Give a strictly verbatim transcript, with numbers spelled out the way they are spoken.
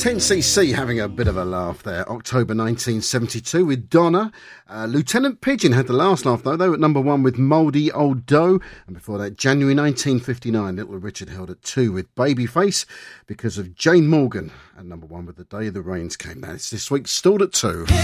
ten C C having a bit of a laugh there. October nineteen seventy-two with Donna. Uh, Lieutenant Pigeon had the last laugh though. They were at number one with Mouldy Old Dough. And before that, January nineteen fifty-nine, Little Richard held at two with Babyface because of Jane Morgan. And number one with The Day the Rains Came. That's this week, stalled at two.